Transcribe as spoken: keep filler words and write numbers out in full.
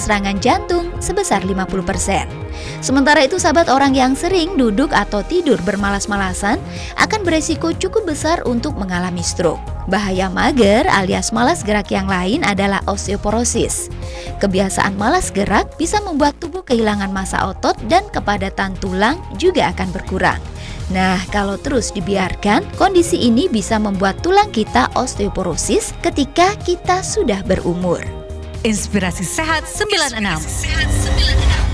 serangan jantung sebesar lima puluh persen. Sementara itu sahabat, orang yang sering duduk atau tidur bermalas-malasan akan beresiko cukup besar untuk mengalami stroke. Bahaya mager alias malas gerak yang lain adalah osteoporosis. Kebiasaan malas gerak bisa membuat tubuh kehilangan massa otot dan kepadatan tulang juga akan berkurang. Nah, kalau terus dibiarkan, kondisi ini bisa membuat tulang kita osteoporosis ketika kita sudah berumur. Inspirasi Sehat sembilan puluh enam.